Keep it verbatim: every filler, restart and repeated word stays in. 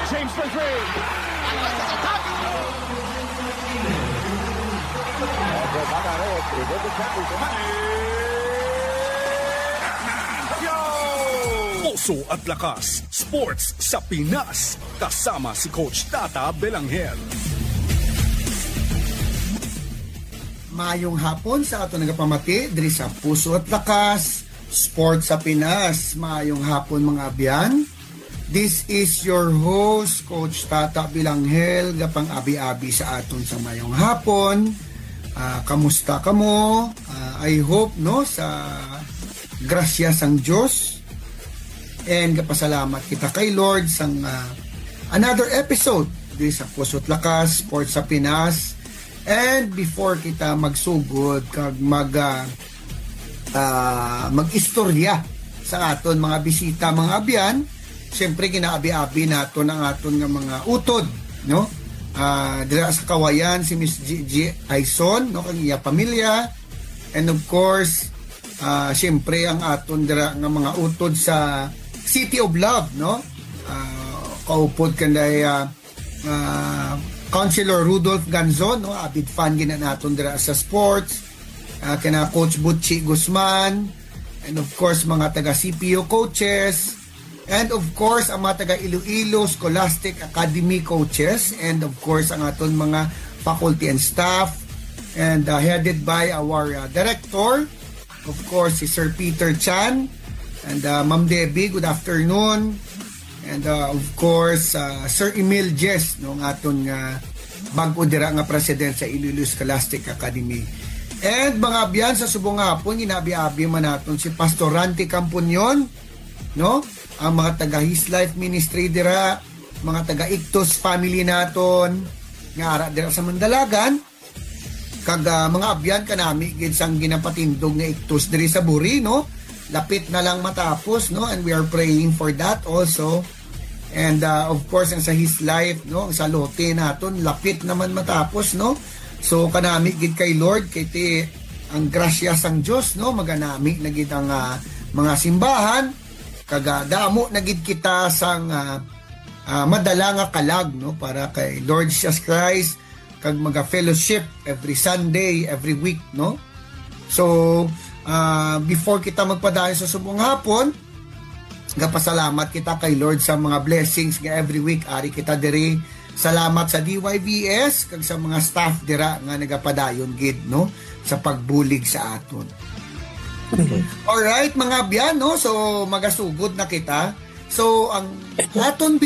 James for three. Puso at Lakas, Sports sa Pinas. Kasama si Coach Tata Belanghel. Maayong hapon sa ato nagapamati diri sa Puso at Lakas, Sports sa Pinas. Maayong hapon mga abyan. This is your host, Coach Tata Belanghel, gapang abi-abi sa aton sa mayong hapon. Uh, kamusta kamo? Uh, I hope no sa grasya sang Diyos. And kapasalamat kita kay Lord sang uh, another episode di sa Puso at Lakas, Sports sa Pinas. And before kita magsugod kag mag uh, uh, mag-istorya sa aton mga bisita mga abyan, siyempre kinaabi-abi naton ang aton nga mga utod, no? Uh, dira sa Kawayan si Miss G G Aison, no, kag iya pamilya. And of course, uh, siyempre ang aton dira nga mga utod sa City of Love, no? Uh, kaupod kanday uh, uh, Councilor Rudolph Ganzon, no? Abid fan gina naton dira sa sports. Uh, kana Coach Butchi Guzman, and of course mga taga C P U coaches, and of course ang mga taga Iloilo Scholastic Academy coaches, and of course ang aton mga faculty and staff, and uh, headed by our uh, director, of course si Sir Peter Chan, and uh, Ma'am Debbie, good afternoon. And uh, of course, uh, Sir Emil Jess, no, ng aton uh, bago dira nga president sa Iloilo Scholastic Academy. And mga abyan sa subong hapon, ginabi-abi man naton si Pastor Ranti Campunyon, no? Ang mga taga His Life Ministry dira, mga taga Ictus family naton, nga ara dira sa Mandalagan, kag uh, mga abyan kanami gid sang ginapatindog nga Ictus diri sa Buri, no? Lapit na lang matapos, no? And we are praying for that also. And uh, of course, ang sa His Life, no? Ang sa lote naton, lapit naman matapos, no? So, kanami gid kay Lord, kay ti ang grasya sang Diyos, no? Maganami na gid ang uh, mga simbahan, kaga damo na gid kita sang uh, uh, madala nga kalag, no? Para kay Lord Jesus Christ, kag mga fellowship every Sunday, every week, no? So, uh, before kita magpadayon sa subong hapon, gapasalamat kita kay Lord sa mga blessings nga every week ari kita diri. Salamat sa D Y V S kag sa mga staff dira nga nagapadayon gid, no, sa pagbulig sa aton. All right mga abyan, no, so magasugod na kita. So ang aton